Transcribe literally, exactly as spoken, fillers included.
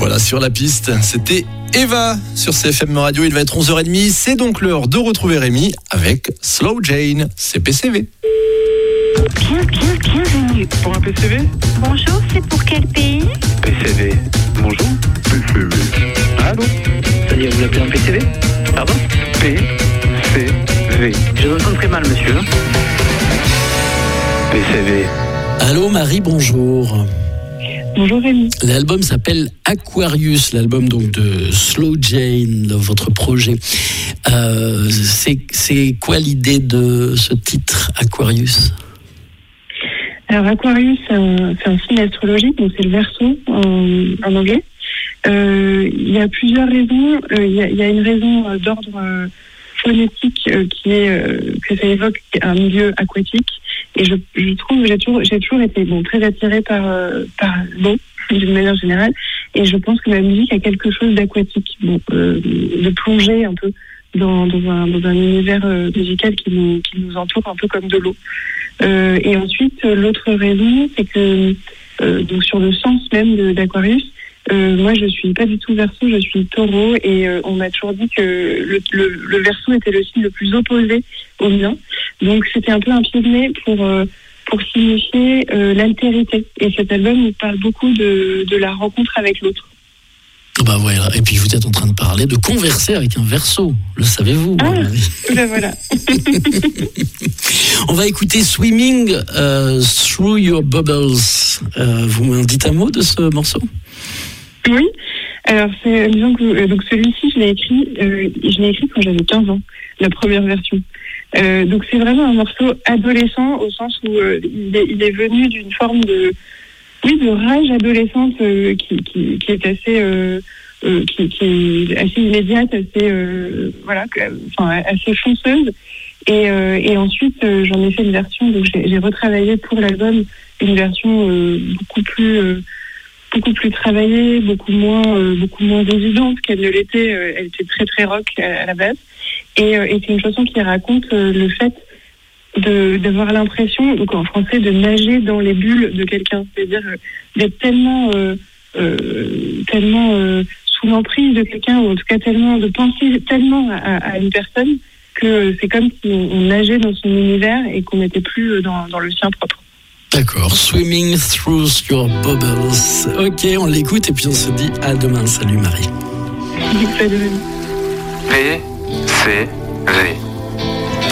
Voilà, sur la piste, c'était Eva sur C F M Radio. Il va être onze heures trente. C'est donc l'heure de retrouver Rémi avec Slow Jane, c'est P C V. Bien, bien, bienvenue. Pour un P C V ? Bonjour, c'est pour quel pays ? P C V. Bonjour. P C V. Allô ? C'est-à-dire, vous l'appelez un P C V ? Pardon ? P C V. Je vous entends très mal, monsieur. P C V. Allô Marie, bonjour. Bonjour Rémi. L'album s'appelle Aquarius, l'album donc de Slow Jane, de votre projet. Euh, c'est, c'est quoi l'idée de ce titre, Aquarius ? Alors Aquarius, c'est un, c'est un signe astrologique, donc c'est le Verseau en, en anglais. Euh, il y a plusieurs raisons. Euh, il, y a, il y a une raison euh, d'ordre euh, phonétique euh, qui est euh, que ça évoque un milieu aquatique. Et je, je trouve que j'ai toujours, j'ai toujours été bon, très attirée par, euh, par l'eau, d'une manière générale. Et je pense que ma musique a quelque chose d'aquatique, bon, euh, de plonger un peu dans, dans, un, dans un univers euh, musical qui nous, qui nous entoure un peu comme de l'eau. Euh, et ensuite, l'autre raison, c'est que euh, donc sur le sens même de, d'Aquarius, euh, moi je suis pas du tout Verseau, je suis Taureau, et euh, on m'a toujours dit que le, le, le Verseau était le signe le plus opposé au mien. Donc c'était un peu un pied de nez pour euh, pour signifier euh, l'altérité. Et cet album il parle beaucoup de, de la rencontre avec l'autre. Bah voilà. Et puis vous êtes en train de parler, de converser avec un Verseau, le savez-vous ? Ah, ben voilà. On va écouter Swimming uh, Through Your Bubbles. Euh, vous m'en dites un mot de ce morceau ? Oui. Alors c'est disons que euh, donc celui-ci je l'ai écrit, euh, je l'ai écrit quand j'avais quinze ans, la première version. Euh, donc c'est vraiment un morceau adolescent au sens où euh, il, est, il est venu d'une forme de oui de rage adolescente euh, qui, qui, qui est assez euh, euh, qui, qui est assez immédiate, assez euh, voilà, enfin assez fonceuse. Et, euh, et ensuite euh, j'en ai fait une version, donc j'ai, j'ai retravaillé pour l'album une version euh, beaucoup plus euh, beaucoup plus travaillée, beaucoup moins euh, beaucoup moins évidente qu'elle ne l'était. Euh, elle était très très rock à, à la base. Et, euh, et c'est une chanson qui raconte euh, le fait de, d'avoir l'impression, donc en français, de nager dans les bulles de quelqu'un. C'est-à-dire euh, d'être tellement, euh, euh, tellement euh, sous l'emprise de quelqu'un, ou en tout cas tellement de penser tellement à, à une personne que euh, c'est comme si on, on nageait dans son univers et qu'on n'était plus dans, dans le sien propre. D'accord, Swimming Through Your Bubbles. Ok, on l'écoute et puis on se dit à demain. Salut Marie. Salut. P C V.